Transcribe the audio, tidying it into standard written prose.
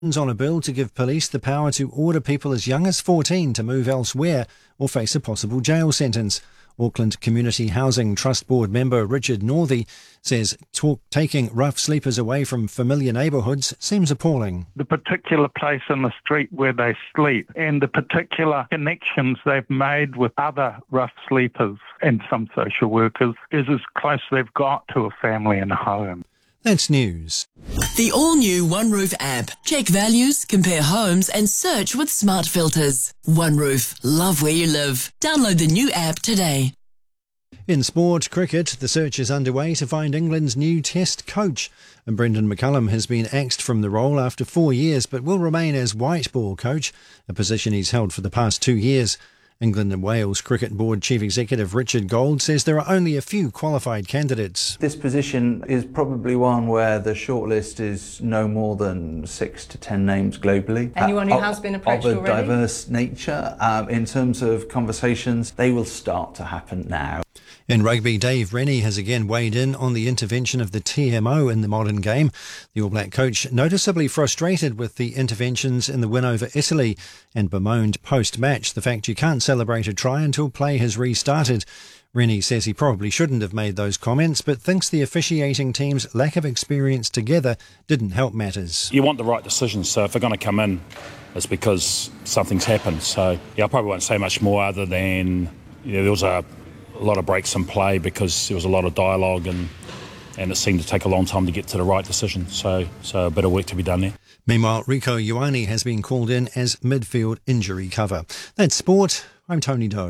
On a bill to give police the power to order people as young as 14 to move elsewhere or face a possible jail sentence. Auckland Community Housing Trust Board member Richard Northey says taking rough sleepers away from familiar neighbourhoods seems appalling. The particular place in the street where they sleep and the particular connections they've made with other rough sleepers and some social workers is as close they've got to a family and a home. That's news. The all-new OneRoof app. Check values, compare homes and search with smart filters. OneRoof. Love where you live. Download the new app today. In sport cricket, the search is underway to find England's new Test coach. And Brendan McCullum has been axed from the role after 4 years but will remain as white ball coach, a position he's held for the past 2 years. England and Wales Cricket Board Chief Executive Richard Gold says there are only a few qualified candidates. This position is probably one where the shortlist is no more than 6 to 10 names globally. Anyone who has been approached already? Of a diverse nature. In terms of conversations, they will start to happen now. In rugby, Dave Rennie has again weighed in on the intervention of the TMO in the modern game. The All Black coach noticeably frustrated with the interventions in the win over Italy and bemoaned post-match the fact you can't celebrate a try until play has restarted. Rennie says he probably shouldn't have made those comments, but thinks the officiating team's lack of experience together didn't help matters. You want the right decisions, so if they're going to come in, it's because something's happened. So I probably won't say much more other than there was a lot of breaks in play because there was a lot of dialogue and it seemed to take a long time to get to the right decision. So a bit of work to be done there. Meanwhile, Rieko Ioane has been called in as midfield injury cover. That's sport. I'm Tony Doe.